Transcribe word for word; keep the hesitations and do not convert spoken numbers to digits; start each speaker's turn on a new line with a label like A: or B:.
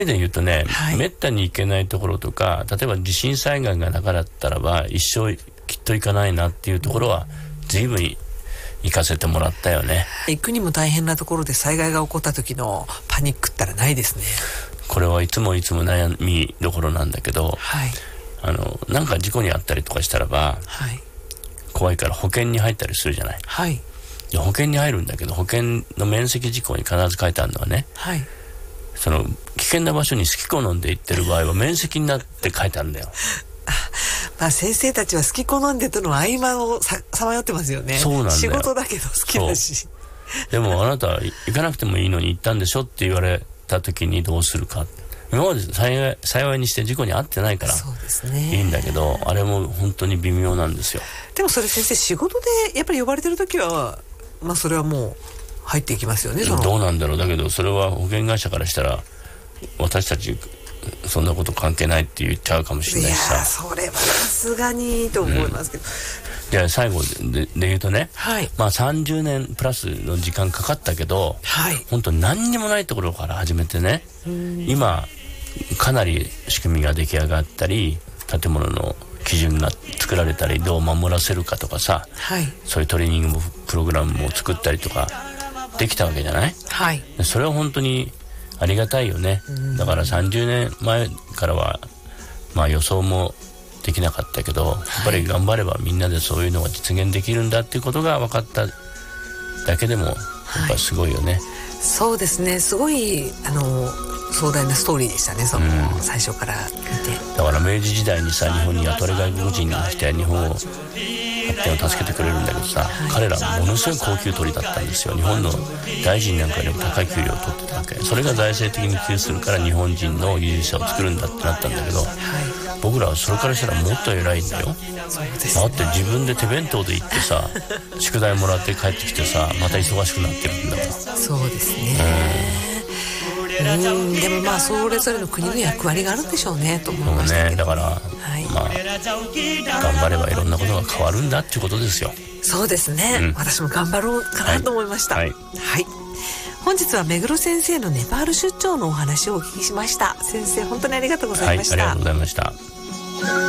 A: で言うとね、
B: はい、
A: めったに行けないところとか、例えば地震災害がなかったらば一生きっと行かないなっていうところは随分行かせてもらったよね。
B: 行くにも大変なところで災害が起こった時のパニックったらないですね。
A: これはいつもいつも悩みどころなんだけど、
B: はい、
A: あのなんか事故にあったりとかしたらば、
B: はい、
A: 怖いから保険に入ったりするじゃない。
B: はい、
A: で保険に入るんだけど、保険の免責事項に必ず書いてあるのはね、
B: はい、
A: その危険な場所に好き好んで行ってる場合は免責になって書いてあるんだよ。
B: まあ、先生たちは好き好んでとの合間をささまよってますよね。
A: そうなんだよ。
B: 仕事だけど好きだし。
A: でもあなた行かなくてもいいのに行ったんでしょって言われた時にどうするか。今まで幸い、幸いにして事故に遭ってないから
B: そうですね、
A: いいんだけど、あれも本当に微妙なんですよ。
B: でもそれ先生、仕事でやっぱり呼ばれてる時は、まあ、それはもう入っていきますよね。その
A: どうなんだろう。だけどそれは保険会社からしたら私たちそんなこと関係ないって言っちゃうかもしれないしさ。
B: いやそれはさすがにと思いますけど、うん、
A: じゃあ最後 で, で, で言うとね、
B: はい、
A: まあさんじゅうねんプラスの時間かかったけど、
B: はい、
A: 本当に何にもないところから始めてね、今かなり仕組みが出来上がったり、建物の基準が作られたり、どう守らせるかとかさ、
B: はい、
A: そういうトレーニングプログラムも作ったりとかできたわけじゃない、
B: はい、
A: それは本当にありがたいよね。だからさんじゅうねんまえからはまあ予想もできなかったけど、やっぱり頑張ればみんなでそういうのが実現できるんだっていうことが分かっただけでもやっぱりすごいよね、はい、
B: そうですね。すごいあの壮大なストーリーでしたね、その、うん、最初から見て。
A: だから明治時代にさ、日本に雇われ外国人が来て日本を発展を助けてくれるんだけどさ、はい、彼らものすごい高級取りだったんですよ。日本の大臣なんかよりも高い給料を取ってたわけ。それが財政的に寄与するから日本人の技術者を作るんだってなったんだけど、はい、僕らはそれからしたらもっと偉いんだよ。
B: そうですね、
A: だって自分で手弁当で行ってさ宿題もらって帰ってきてさ、また忙しくなってるんだから。
B: そうですね、うん、でもまあそれぞれの国の役割があるんでしょうねと思いましたけど、
A: ね、だから、はい、まあ頑張ればいろんなことが変わるんだっていうことですよ。
B: そうですね、うん、私も頑張ろうかなと思いました。はい、はいはい、本日は目黒先生のネパール出張のお話をお聞きしました。先生本当にありがとうございました。
A: はい、ありがとうございました。